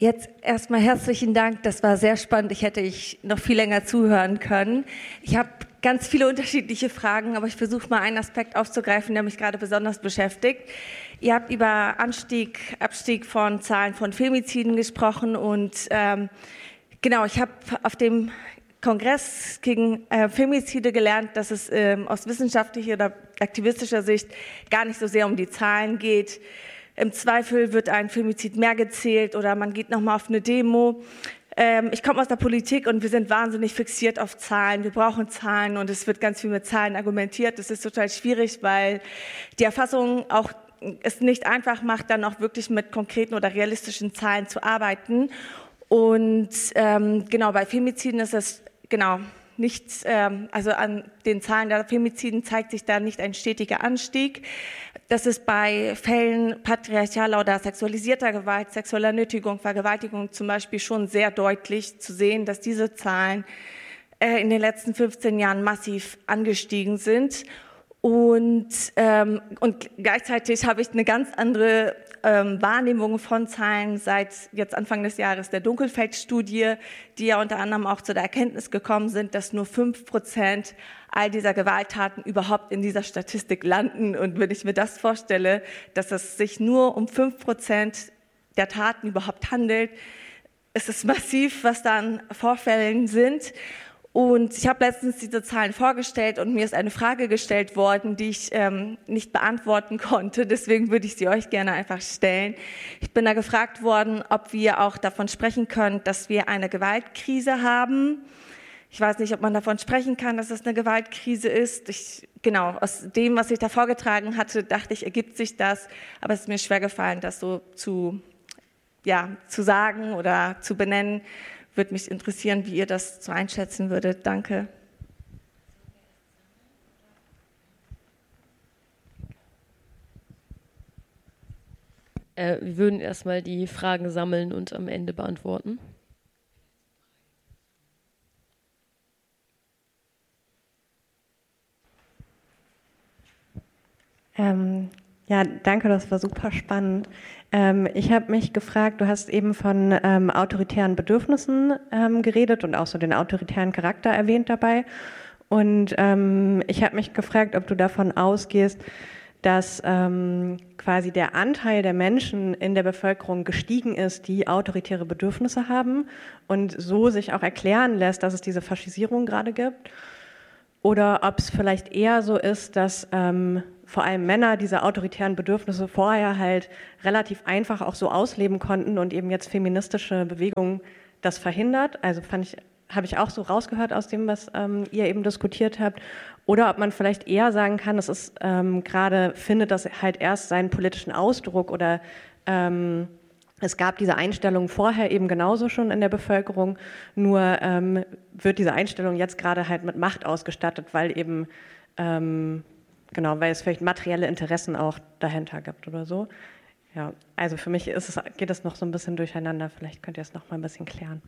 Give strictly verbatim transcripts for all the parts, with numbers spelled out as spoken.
Jetzt erstmal herzlichen Dank, das war sehr spannend. Ich hätte ich noch viel länger zuhören können. Ich habe ganz viele unterschiedliche Fragen, aber ich versuche mal einen Aspekt aufzugreifen, der mich gerade besonders beschäftigt. Ihr habt über Anstieg, Abstieg von Zahlen von Femiziden gesprochen und ähm, genau, ich habe auf dem Kongress gegen äh, Femizide gelernt, dass es ähm, aus wissenschaftlicher oder aktivistischer Sicht gar nicht so sehr um die Zahlen geht. Im Zweifel wird ein Femizid mehr gezählt oder man geht nochmal auf eine Demo. Ähm, ich komme aus der Politik und wir sind wahnsinnig fixiert auf Zahlen. Wir brauchen Zahlen und es wird ganz viel mit Zahlen argumentiert. Das ist total schwierig, weil die Erfassung auch es nicht einfach macht, dann auch wirklich mit konkreten oder realistischen Zahlen zu arbeiten. Und ähm, genau, bei Femiziden ist es genau nicht, ähm, also an den Zahlen der Femiziden zeigt sich da nicht ein stetiger Anstieg. Das ist bei Fällen patriarchaler oder sexualisierter Gewalt, sexueller Nötigung, Vergewaltigung zum Beispiel schon sehr deutlich zu sehen, dass diese Zahlen äh, in den letzten fünfzehn Jahren massiv angestiegen sind. Und, ähm, und gleichzeitig habe ich eine ganz andere ähm, Wahrnehmung von Zahlen seit jetzt Anfang des Jahres der Dunkelfeld-Studie, die ja unter anderem auch zu der Erkenntnis gekommen sind, dass nur fünf Prozent all dieser Gewalttaten überhaupt in dieser Statistik landen. Und wenn ich mir das vorstelle, dass es sich nur um fünf Prozent der Taten überhaupt handelt, ist es massiv, was da an Vorfällen sind. Und ich habe letztens diese Zahlen vorgestellt und mir ist eine Frage gestellt worden, die ich ähm, nicht beantworten konnte. Deswegen würde ich sie euch gerne einfach stellen. Ich bin da gefragt worden, ob wir auch davon sprechen können, dass wir eine Gewaltkrise haben. Ich weiß nicht, ob man davon sprechen kann, dass es eine Gewaltkrise ist. Ich, genau, aus dem, was ich da vorgetragen hatte, dachte ich, ergibt sich das. Aber es ist mir schwer gefallen, das so zu, ja, zu sagen oder zu benennen. Würde mich interessieren, wie ihr das so einschätzen würdet. Danke. Äh, wir würden erstmal die Fragen sammeln und am Ende beantworten. Ähm, ja, danke, das war super spannend. Ähm, ich habe mich gefragt, du hast eben von ähm, autoritären Bedürfnissen ähm, geredet und auch so den autoritären Charakter erwähnt dabei. Und ähm, ich habe mich gefragt, ob du davon ausgehst, dass ähm, quasi der Anteil der Menschen in der Bevölkerung gestiegen ist, die autoritäre Bedürfnisse haben und so sich auch erklären lässt, dass es diese Faschisierung gerade gibt. Oder ob es vielleicht eher so ist, dass ähm, vor allem Männer diese autoritären Bedürfnisse vorher halt relativ einfach auch so ausleben konnten und eben jetzt feministische Bewegungen das verhindert. Also fand ich, habe ich auch so rausgehört aus dem, was ähm, ihr eben diskutiert habt. Oder ob man vielleicht eher sagen kann, es ist ähm, gerade, findet das halt erst seinen politischen Ausdruck oder ähm, es gab diese Einstellung vorher eben genauso schon in der Bevölkerung, nur ähm, wird diese Einstellung jetzt gerade halt mit Macht ausgestattet, weil eben, ähm, genau, weil es vielleicht materielle Interessen auch dahinter gibt oder so. Ja, also für mich ist es, geht es noch so ein bisschen durcheinander, vielleicht könnt ihr es noch mal ein bisschen klären.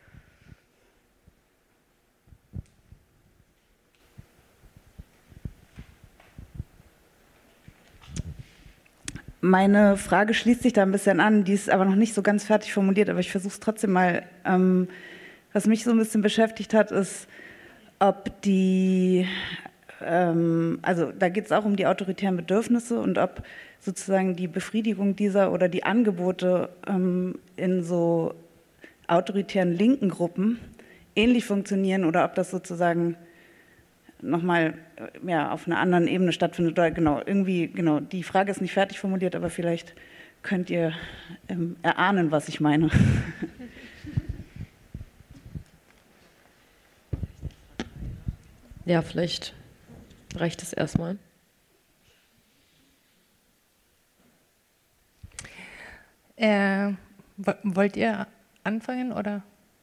Meine Frage schließt sich da ein bisschen an, die ist aber noch nicht so ganz fertig formuliert, aber ich versuche es trotzdem mal. Ähm, was mich so ein bisschen beschäftigt hat, ist, ob die, ähm, also da geht es auch um die autoritären Bedürfnisse und ob sozusagen die Befriedigung dieser oder die Angebote ähm, in so autoritären linken Gruppen ähnlich funktionieren oder ob das sozusagen nochmal ja, auf einer anderen Ebene stattfindet. Oder genau, irgendwie, genau, die Frage ist nicht fertig formuliert, aber vielleicht könnt ihr ähm, erahnen, was ich meine. Ja, vielleicht reicht es erstmal. Äh, wollt ihr anfangen oder?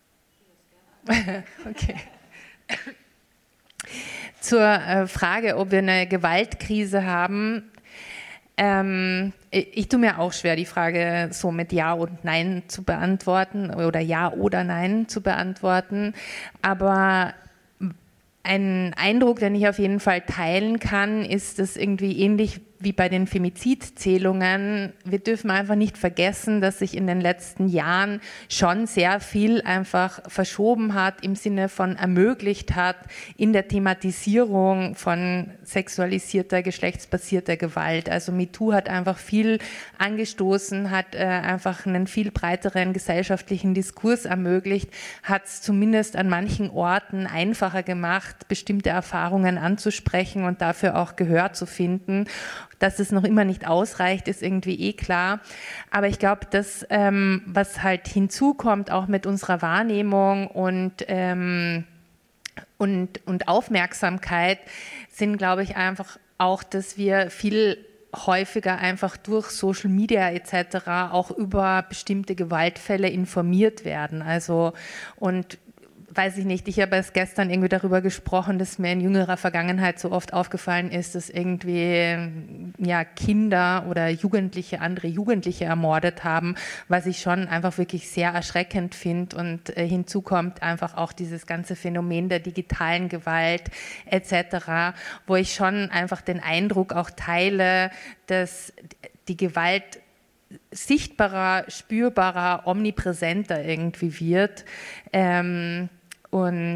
Okay. Zur äh, Frage, ob wir eine Gewaltkrise haben. Ähm, ich, ich tue mir auch schwer, die Frage so mit Ja und Nein zu beantworten oder Ja oder Nein zu beantworten. Aber ein Eindruck, den ich auf jeden Fall teilen kann, ist, dass irgendwie ähnlich wie bei den Femizidzählungen, wir dürfen einfach nicht vergessen, dass sich in den letzten Jahren schon sehr viel einfach verschoben hat, im Sinne von ermöglicht hat, in der Thematisierung von sexualisierter, geschlechtsbasierter Gewalt. Also MeToo hat einfach viel angestoßen, hat äh, einfach einen viel breiteren gesellschaftlichen Diskurs ermöglicht, hat es zumindest an manchen Orten einfacher gemacht, bestimmte Erfahrungen anzusprechen und dafür auch Gehör zu finden. Dass es noch immer nicht ausreicht, ist irgendwie eh klar. Aber ich glaube, dass ähm, was halt hinzukommt, auch mit unserer Wahrnehmung und, ähm, und, und Aufmerksamkeit, sind, glaube ich, einfach auch, dass wir viel häufiger einfach durch Social Media et cetera auch über bestimmte Gewaltfälle informiert werden. Also und weiß ich nicht, ich habe erst gestern irgendwie darüber gesprochen, dass mir in jüngerer Vergangenheit so oft aufgefallen ist, dass irgendwie ja, Kinder oder Jugendliche andere Jugendliche ermordet haben, was ich schon einfach wirklich sehr erschreckend finde. Und äh, hinzu kommt einfach auch dieses ganze Phänomen der digitalen Gewalt et cetera, wo ich schon einfach den Eindruck auch teile, dass die Gewalt sichtbarer, spürbarer, omnipräsenter irgendwie wird. Ähm, und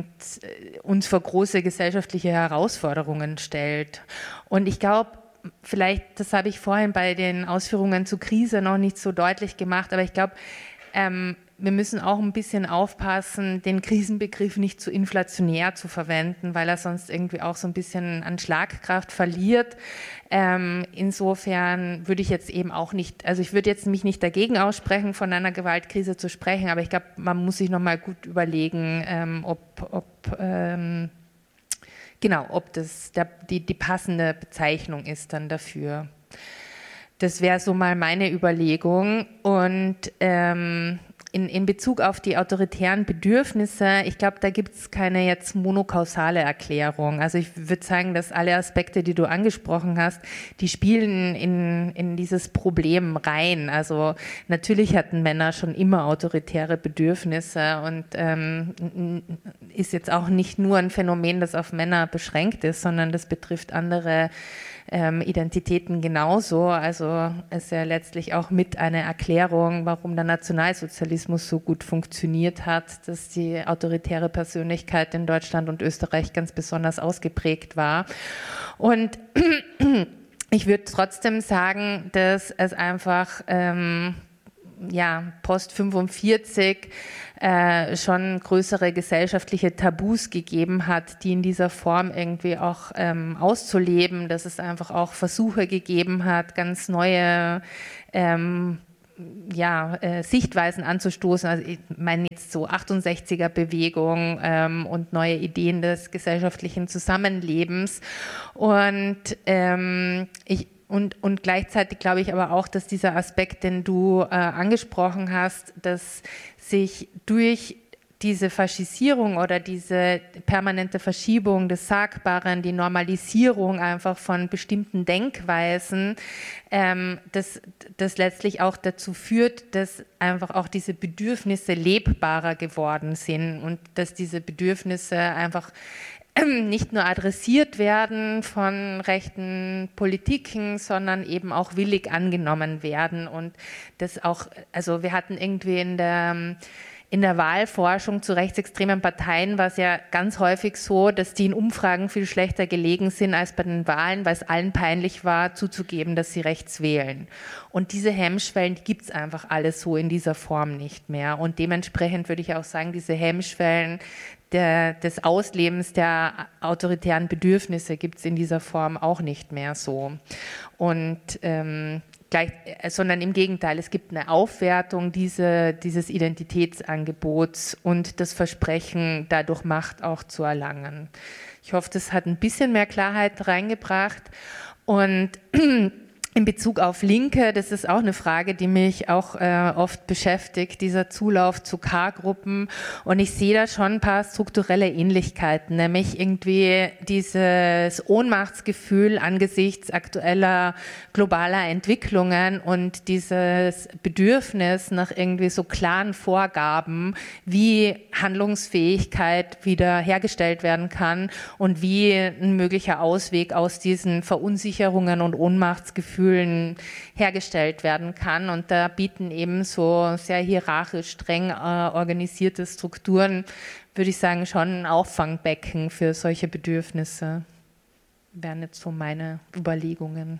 uns vor große gesellschaftliche Herausforderungen stellt. Und ich glaube, vielleicht, das habe ich vorhin bei den Ausführungen zur Krise noch nicht so deutlich gemacht, aber ich glaube, ähm, wir müssen auch ein bisschen aufpassen, den Krisenbegriff nicht zu inflationär zu verwenden, weil er sonst irgendwie auch so ein bisschen an Schlagkraft verliert. Ähm, insofern würde ich jetzt eben auch nicht, also ich würde jetzt mich nicht dagegen aussprechen, von einer Gewaltkrise zu sprechen, aber ich glaube, man muss sich nochmal gut überlegen, ähm, ob, ob ähm, genau, ob das der, die, die passende Bezeichnung ist dann dafür. Das wäre so mal meine Überlegung. Und ähm, in, in Bezug auf die autoritären Bedürfnisse, ich glaube, da gibt es keine jetzt monokausale Erklärung. Also ich würde sagen, dass alle Aspekte, die du angesprochen hast, die spielen in, in dieses Problem rein. Also natürlich hatten Männer schon immer autoritäre Bedürfnisse und ähm, ist jetzt auch nicht nur ein Phänomen, das auf Männer beschränkt ist, sondern das betrifft andere Ähm, Identitäten genauso. Also ist ja letztlich auch mit eine Erklärung, warum der Nationalsozialismus so gut funktioniert hat, dass die autoritäre Persönlichkeit in Deutschland und Österreich ganz besonders ausgeprägt war. Und ich würde trotzdem sagen, dass es einfach ähm, ja, post fünfundvierzig äh, schon größere gesellschaftliche Tabus gegeben hat, die in dieser Form irgendwie auch ähm, auszuleben, dass es einfach auch Versuche gegeben hat, ganz neue ähm, ja, äh, Sichtweisen anzustoßen. Also ich meine jetzt so achtundsechziger-Bewegung ähm, und neue Ideen des gesellschaftlichen Zusammenlebens. Und ähm, ich Und, und gleichzeitig glaube ich aber auch, dass dieser Aspekt, den du äh, angesprochen hast, dass sich durch diese Faschisierung oder diese permanente Verschiebung des Sagbaren, die Normalisierung einfach von bestimmten Denkweisen, ähm, das, das letztlich auch dazu führt, dass einfach auch diese Bedürfnisse lebbarer geworden sind und dass diese Bedürfnisse einfach nicht nur adressiert werden von rechten Politiken, sondern eben auch willig angenommen werden. Und das auch, also wir hatten irgendwie in der, in der Wahlforschung zu rechtsextremen Parteien war es ja ganz häufig so, dass die in Umfragen viel schlechter gelegen sind als bei den Wahlen, weil es allen peinlich war, zuzugeben, dass sie rechts wählen. Und diese Hemmschwellen, die gibt es einfach alles so in dieser Form nicht mehr. Und dementsprechend würde ich auch sagen, diese Hemmschwellen Der, des Auslebens der autoritären Bedürfnisse gibt es in dieser Form auch nicht mehr so. Und ähm, gleich, sondern im Gegenteil, es gibt eine Aufwertung diese, dieses Identitätsangebots und das Versprechen, dadurch Macht auch zu erlangen. Ich hoffe, das hat ein bisschen mehr Klarheit reingebracht. Und in Bezug auf Linke, das ist auch eine Frage, die mich auch äh, oft beschäftigt, dieser Zulauf zu K-Gruppen. Und ich sehe da schon ein paar strukturelle Ähnlichkeiten, nämlich irgendwie dieses Ohnmachtsgefühl angesichts aktueller globaler Entwicklungen und dieses Bedürfnis nach irgendwie so klaren Vorgaben, wie Handlungsfähigkeit wieder hergestellt werden kann und wie ein möglicher Ausweg aus diesen Verunsicherungen und Ohnmachtsgefühlen hergestellt werden kann. Und da bieten eben so sehr hierarchisch, streng äh, organisierte Strukturen, würde ich sagen, schon ein Auffangbecken für solche Bedürfnisse. Wären jetzt so meine Überlegungen.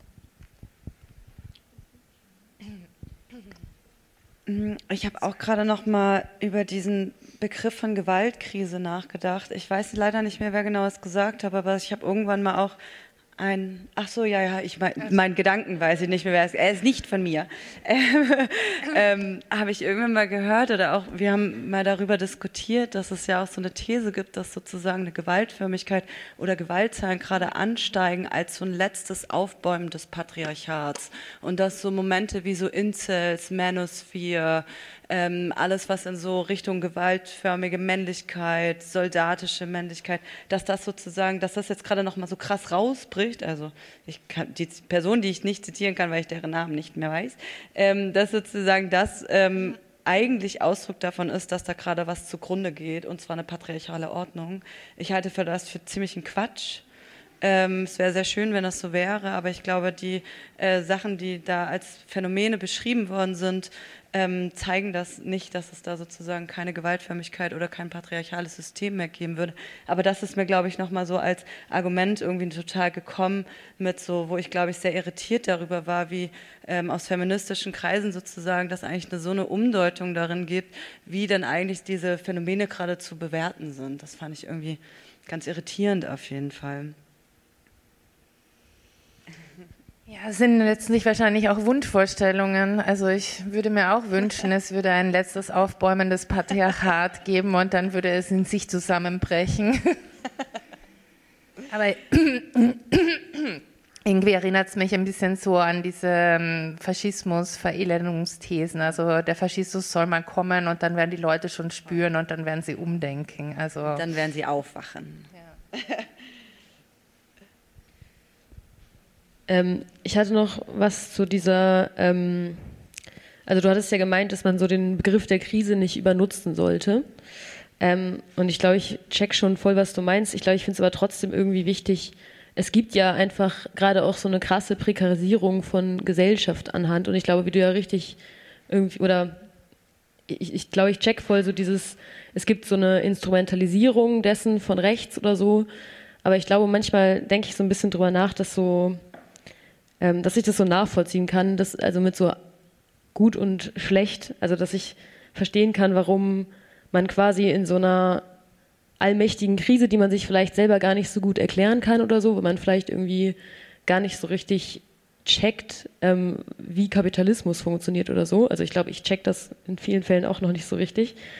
Ich habe auch gerade noch mal über diesen Begriff von Gewaltkrise nachgedacht. Ich weiß leider nicht mehr, wer genau es gesagt hat, aber ich habe irgendwann mal auch ein, ach so, ja, ja, ich mein, meinen Gedanken weiß ich nicht mehr, wer es ist. Er ist nicht von mir. Ähm, ähm, habe ich irgendwann mal gehört oder auch, wir haben mal darüber diskutiert, dass es ja auch so eine These gibt, dass sozusagen eine Gewaltförmigkeit oder Gewaltzahlen gerade ansteigen als so ein letztes Aufbäumen des Patriarchats und dass so Momente wie so Incels, Manosphere, Ähm, alles, was in so Richtung gewaltförmige Männlichkeit, soldatische Männlichkeit, dass das sozusagen, dass das jetzt gerade noch mal so krass rausbricht, also ich kann, die Person, die ich nicht zitieren kann, weil ich deren Namen nicht mehr weiß, ähm, dass sozusagen das ähm, eigentlich Ausdruck davon ist, dass da gerade was zugrunde geht, und zwar eine patriarchale Ordnung. Ich halte für das für ziemlichen Quatsch. Ähm, es wäre sehr schön, wenn das so wäre, aber ich glaube, die äh, Sachen, die da als Phänomene beschrieben worden sind, ähm, zeigen das nicht, dass es da sozusagen keine Gewaltförmigkeit oder kein patriarchales System mehr geben würde. Aber das ist mir, glaube ich, nochmal so als Argument irgendwie total gekommen, mit so, wo ich, glaube ich, sehr irritiert darüber war, wie ähm, aus feministischen Kreisen sozusagen, dass eigentlich eine, so eine Umdeutung darin gibt, wie denn eigentlich diese Phänomene gerade zu bewerten sind. Das fand ich irgendwie ganz irritierend auf jeden Fall. Ja, es sind letztlich wahrscheinlich auch Wunschvorstellungen. Also ich würde mir auch wünschen, es würde ein letztes aufbäumendes Patriarchat geben und dann würde es in sich zusammenbrechen. Aber irgendwie erinnert es mich ein bisschen so an diese Faschismus-Verelendungsthesen. Also der Faschismus soll mal kommen und dann werden die Leute schon spüren und dann werden sie umdenken. Also dann werden sie aufwachen. Ja. Ähm, ich hatte noch was zu dieser, ähm, also du hattest ja gemeint, dass man so den Begriff der Krise nicht übernutzen sollte. Ähm, und ich glaube, ich check schon voll, was du meinst. Ich glaube, ich finde es aber trotzdem irgendwie wichtig, es gibt ja einfach gerade auch so eine krasse Prekarisierung von Gesellschaft anhand. Und ich glaube, wie du ja richtig irgendwie, oder ich, ich glaube, ich check voll so dieses, es gibt so eine Instrumentalisierung dessen von rechts oder so. Aber ich glaube, manchmal denke ich so ein bisschen drüber nach, dass so, dass ich das so nachvollziehen kann, dass, also mit so gut und schlecht, also dass ich verstehen kann, warum man quasi in so einer allmächtigen Krise, die man sich vielleicht selber gar nicht so gut erklären kann oder so, wo man vielleicht irgendwie gar nicht so richtig checkt, ähm, wie Kapitalismus funktioniert oder so. Also ich glaube, ich check das in vielen Fällen auch noch nicht so richtig.